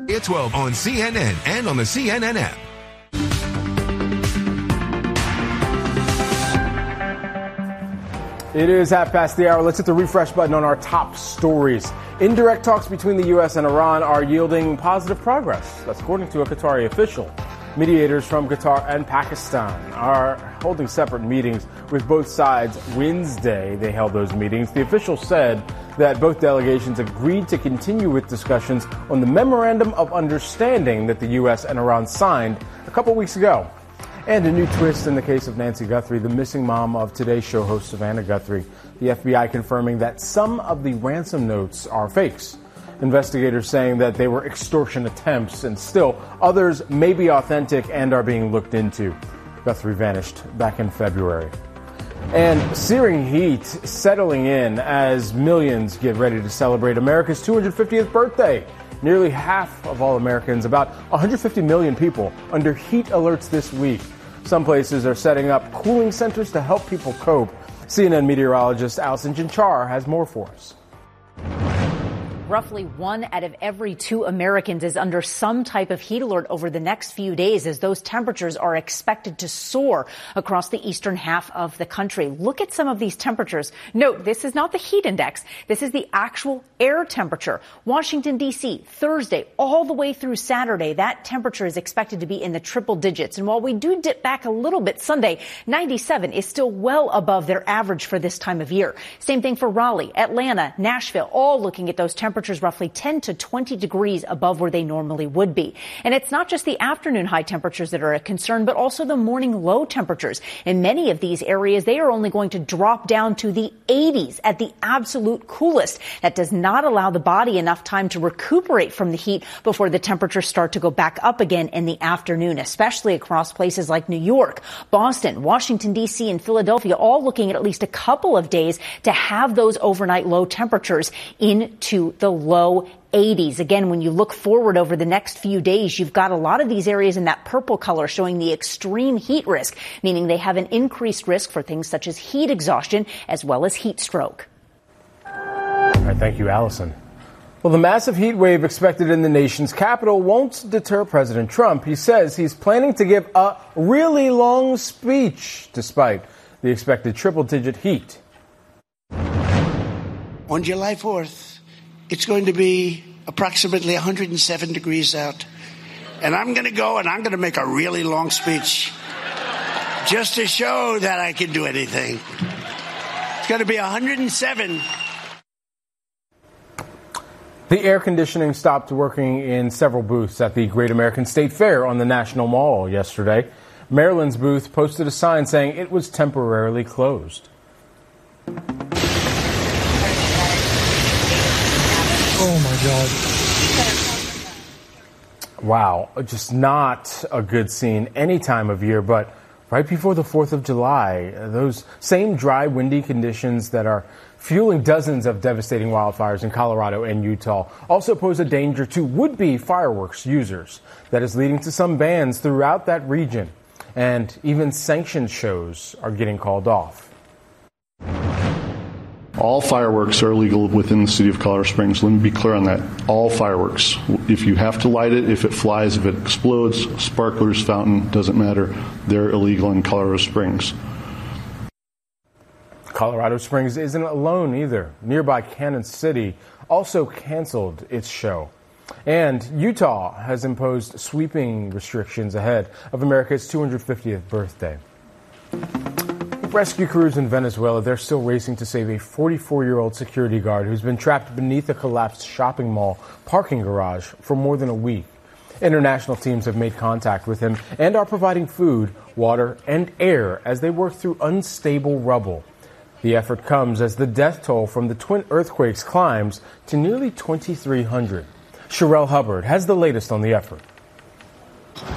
At 12 on CNN and on the CNN app. It is 1:30. Let's hit the refresh button on our top stories. Indirect talks between the U.S. and Iran are yielding positive progress. That's according to a Qatari official. Mediators from Qatar and Pakistan are holding separate meetings with both sides. Wednesday, they held those meetings. The official said that both delegations agreed to continue with discussions on the Memorandum of Understanding that the U.S. and Iran signed a couple weeks ago. And a new twist in the case of Nancy Guthrie, the missing mom of Today's Show host Savannah Guthrie. The FBI confirming that some of the ransom notes are fakes. Investigators saying that they were extortion attempts, and still others may be authentic and are being looked into. Guthrie vanished back in February. And searing heat settling in as millions get ready to celebrate America's 250th birthday. Nearly half of all Americans, about 150 million people, under heat alerts this week. Some places are setting up cooling centers to help people cope. CNN meteorologist Allison Janchar has more for us. Roughly 1 out of every 2 Americans is under some type of heat alert over the next few days as those temperatures are expected to soar across the eastern half of the country. Look at some of these temperatures. Note, this is not the heat index. This is the actual air temperature. Washington, D.C., Thursday, all the way through Saturday, that temperature is expected to be in the triple digits. And while we do dip back a little bit Sunday, 97 is still well above their average for this time of year. Same thing for Raleigh, Atlanta, Nashville, all looking at those temperatures roughly 10 to 20 degrees above where they normally would be. And it's not just the afternoon high temperatures that are a concern, but also the morning low temperatures. In many of these areas, they are only going to drop down to the 80s at the absolute coolest. That does not allow the body enough time to recuperate from the heat before the temperatures start to go back up again in the afternoon, especially across places like New York, Boston, Washington, D.C., and Philadelphia, all looking at least a couple of days to have those overnight low temperatures into the low 80s. Again, when you look forward over the next few days, you've got a lot of these areas in that purple color showing the extreme heat risk, meaning they have an increased risk for things such as heat exhaustion as well as heat stroke. All right, thank you, Allison. Well, the massive heat wave expected in the nation's capital won't deter President Trump. He says he's planning to give a really long speech despite the expected triple-digit heat. On July 4th, it's going to be approximately 107 degrees out. And I'm going to go and I'm going to make a really long speech just to show that I can do anything. It's going to be 107. The air conditioning stopped working in several booths at the Great American State Fair on the National Mall yesterday. Maryland's booth posted a sign saying it was temporarily closed. Oh, my God. Wow, just not a good scene any time of year, but right before the 4th of July, those same dry, windy conditions that are fueling dozens of devastating wildfires in Colorado and Utah also pose a danger to would-be fireworks users that is leading to some bans throughout that region. And even sanctioned shows are getting called off. All fireworks are illegal within the city of Colorado Springs. Let me be clear on that. All fireworks. If you have to light it, if it flies, if it explodes, sparklers, fountain, doesn't matter. They're illegal in Colorado Springs. Colorado Springs isn't alone either. Nearby Kansas City also canceled its show. And Utah has imposed sweeping restrictions ahead of America's 250th birthday. Rescue crews in Venezuela, they're still racing to save a 44-year-old security guard who's been trapped beneath a collapsed shopping mall parking garage for more than a week. International teams have made contact with him and are providing food, water, and air as they work through unstable rubble. The effort comes as the death toll from the twin earthquakes climbs to nearly 2,300. Sherelle Hubbard has the latest on the effort.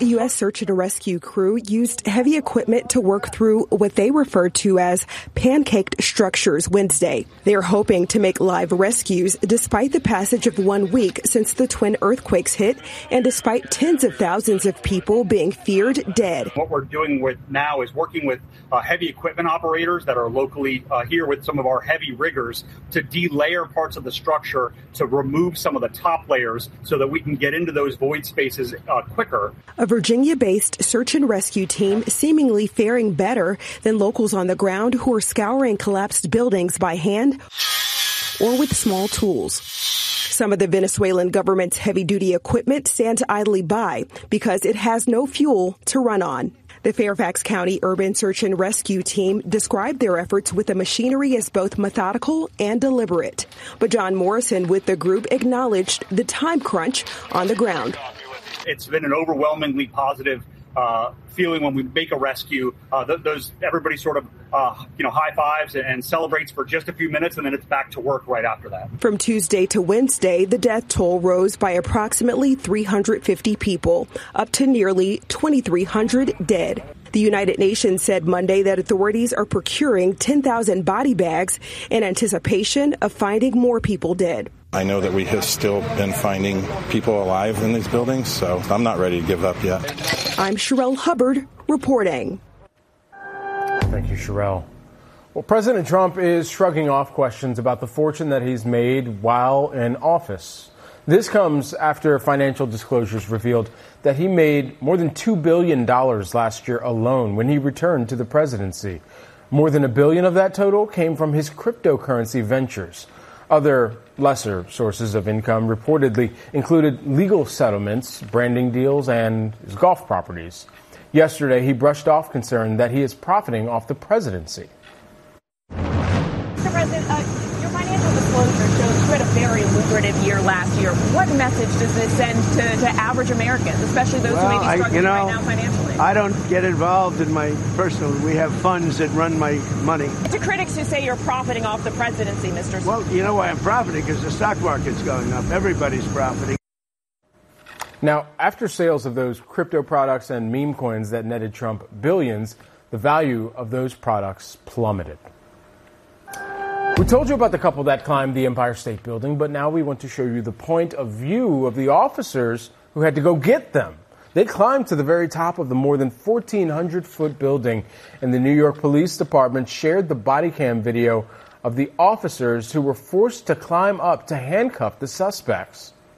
U.S. search and rescue crew used heavy equipment to work through what they referred to as pancaked structures Wednesday. They are hoping to make live rescues despite the passage of 1 week since the twin earthquakes hit and despite tens of thousands of people being feared dead. What we're doing now is working with heavy equipment operators that are locally here with some of our heavy riggers to delayer parts of the structure to remove some of the top layers so that we can get into those void spaces quicker. A Virginia-based search and rescue team seemingly faring better than locals on the ground who are scouring collapsed buildings by hand or with small tools. Some of the Venezuelan government's heavy-duty equipment stands idly by because it has no fuel to run on. The Fairfax County Urban Search and Rescue Team described their efforts with the machinery as both methodical and deliberate. But John Morrison with the group acknowledged the time crunch on the ground. It's been an overwhelmingly positive feeling when we make a rescue. Everybody sort of high fives and celebrates for just a few minutes, and then it's back to work right after that. From Tuesday to Wednesday, the death toll rose by approximately 350 people, up to nearly 2,300 dead. The United Nations said Monday that authorities are procuring 10,000 body bags in anticipation of finding more people dead. I know that we have still been finding people alive in these buildings, so I'm not ready to give up yet. I'm Sherelle Hubbard reporting. Thank you, Sherelle. Well, President Trump is shrugging off questions about the fortune that he's made while in office. This comes after financial disclosures revealed that he made more than $2 billion last year alone when he returned to the presidency. More than $1 billion of that total came from his cryptocurrency ventures. Other lesser sources of income reportedly included legal settlements, branding deals, and his golf properties. Yesterday, he brushed off concern that he is profiting off the presidency. Mr. President, your financial disclosure shows you had a very lucrative year last year. What message does this send to average Americans, especially those who may be struggling right now financially? I don't get involved in my personal. We have funds that run my money. To critics who say you're profiting off the presidency, Mr. Well, you know why I'm profiting? Because the stock market's going up. Everybody's profiting. Now, after sales of those crypto products and meme coins that netted Trump billions, the value of those products plummeted. We told you about the couple that climbed the Empire State Building, but now we want to show you the point of view of the officers who had to go get them. They climbed to the very top of the more than 1,400-foot building, and the New York Police Department shared the body cam video of the officers who were forced to climb up to handcuff the suspects.